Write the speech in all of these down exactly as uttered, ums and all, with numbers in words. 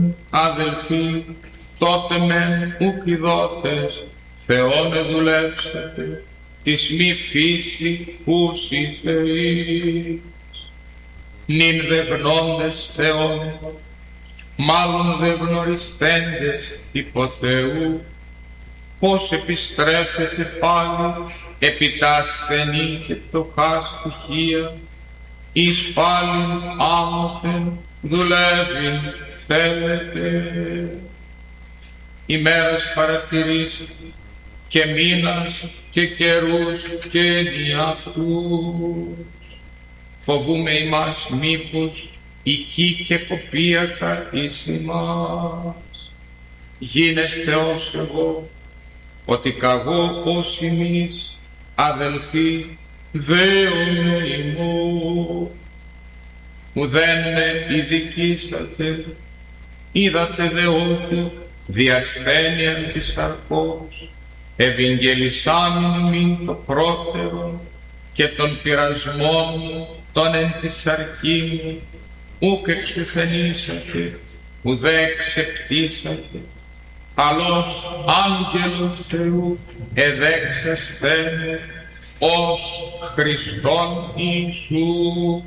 αδελφοί, τότε μεν ουκ ειδότες, Θεόν εδουλεύσατε, της μη φύση ούσι Θεής. Νυν δε γνώντες Θεόν, μάλλον δε γνωριστέντες υπό Θεού, πώς επιστρέφετε πάλι επί τα ασθενή και πτωχά στοιχεία, εις πάλιν άμωθεν δουλεύειν θέλετε. Ημέρας παρατηρήσετε και μήνας και καιρούς και ενιαυτούς. Φοβούμε ημάς μήπως οική και κοπίακα εις ημάς. Γίνες Θεός εγώ, ότι καγώ ως ημείς αδελφοί δέομαι ημώ. Ουδένε ειδικήσατε, είδατε δε ότι διασθένειαν της σαρκός ευηγγελισάμιν ημίν το πρώτερο και των πειρασμών των εν της σαρκήν ουκ εξουθενήσατε, ουδέ εξεπτήσατε, αλώς άγγελος Θεού εδέξασθένε ως Χριστόν Ιησού.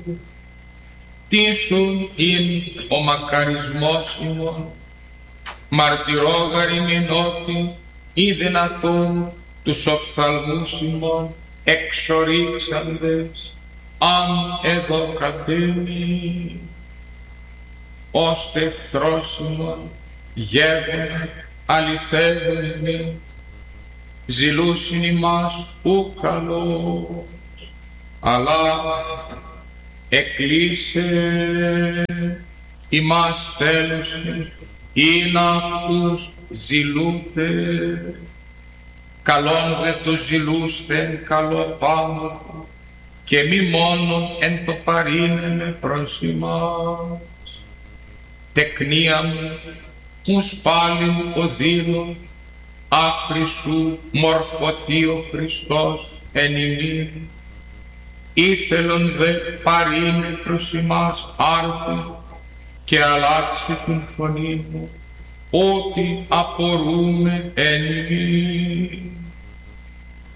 Τίσουν ειν ο μακαρισμός ημών, μαρτυρόγαριν ειν ότι ή δυνατόν τους οφθαλμούς ημών εξορίξαντες αν εδώ κατέμει, ώστε εχθρός ημών γεύγουνε αληθεύουν ημί, ζηλούσιν ημάς ου καλός, αλλά εκλείσε ημάς θέλουσιν ή να αυτούς ζηλούτε. Καλόν δε το ζηλούστε καλό πάνω και μη μόνον εν το παρήνεμε προς ημάς. Τεκνία μου, ους πάλιν ο δήλων, άχρη σου μορφωθεί ο Χριστός εν ημίν. Ήθελον δε παρήνε προς ημάς άρτη και αλλάξει την φωνή μου, ότι απορούμε εν ημίν.